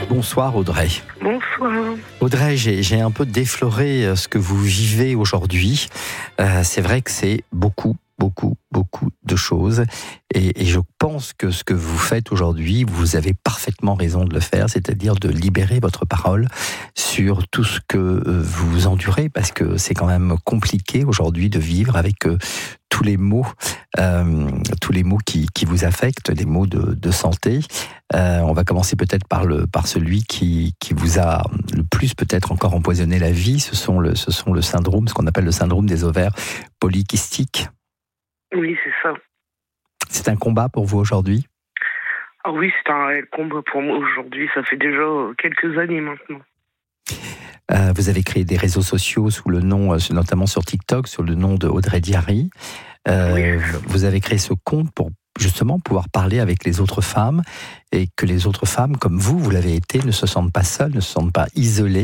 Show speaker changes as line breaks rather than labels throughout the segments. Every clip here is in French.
Bonsoir Audrey.
Bonsoir.
Audrey, j'ai un peu défloré ce que vous vivez aujourd'hui. C'est vrai que c'est beaucoup de choses. Et je pense que ce que vous faites aujourd'hui, vous avez parfaitement raison de le faire, c'est-à-dire de libérer votre parole sur tout ce que vous endurez, parce que c'est quand même compliqué aujourd'hui de vivre avec tous les mots qui vous affectent, les mots de santé. On va commencer peut-être par celui qui vous a le plus peut-être encore empoisonné la vie. Ce sont le syndrome, ce qu'on appelle le syndrome des ovaires polykystiques.
Oui, c'est ça.
C'est un combat pour vous aujourd'hui ?
Ah oui, c'est un réel combat pour moi aujourd'hui. Ça fait déjà quelques années maintenant.
Vous avez créé des réseaux sociaux sous le nom, notamment sur TikTok, sous le nom de Audrey Diary.
Oui.
Vous avez créé ce compte pour justement pouvoir parler avec les autres femmes et que les autres femmes, comme vous l'avez été, ne se sentent pas seules, ne se sentent pas isolées,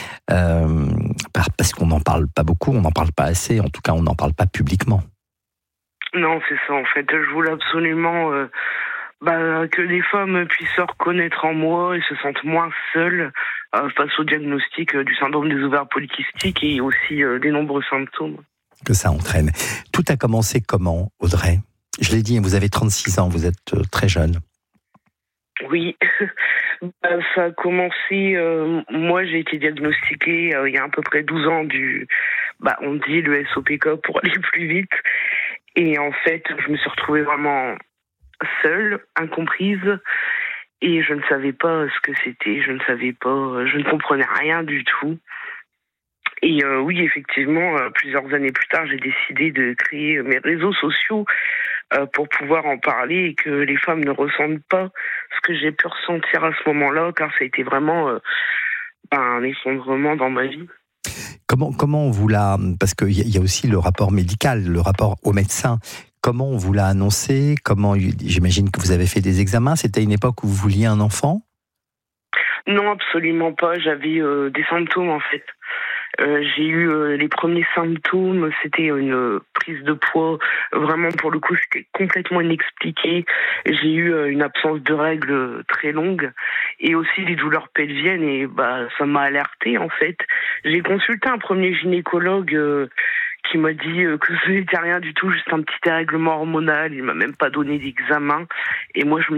parce qu'on n'en parle pas beaucoup, on n'en parle pas assez, en tout cas on n'en parle pas publiquement.
Non, c'est ça en fait. Je voulais absolument que les femmes puissent se reconnaître en moi et se sentent moins seules face au diagnostic du syndrome des ovaires polykystiques et aussi des nombreux symptômes
que ça entraîne. Tout a commencé comment, Audrey ? Je l'ai dit, vous avez 36 ans, vous êtes très jeune.
Oui, ça a commencé, moi j'ai été diagnostiquée il y a à peu près 12 ans on dit le SOPK pour aller plus vite. Et en fait, je me suis retrouvée vraiment seule, incomprise, et je ne savais pas ce que c'était, je ne comprenais rien du tout. Et oui, effectivement, plusieurs années plus tard, j'ai décidé de créer mes réseaux sociaux pour pouvoir en parler et que les femmes ne ressentent pas ce que j'ai pu ressentir à ce moment-là, car ça a été vraiment un effondrement dans ma vie.
Comment on vous l'a... Parce qu'il y a aussi le rapport médical, le rapport au médecin. Comment on vous l'a annoncé ? J'imagine que vous avez fait des examens. C'était une époque où vous vouliez un enfant ?
Non, absolument pas. J'avais des symptômes, en fait. J'ai eu les premiers symptômes, c'était une prise de poids, vraiment pour le coup c'était complètement inexpliqué. J'ai eu une absence de règles très longue et aussi des douleurs pelviennes et ça m'a alertée en fait. J'ai consulté un premier gynécologue qui m'a dit que ce n'était rien du tout, juste un petit dérèglement hormonal, il m'a même pas donné d'examen et moi je me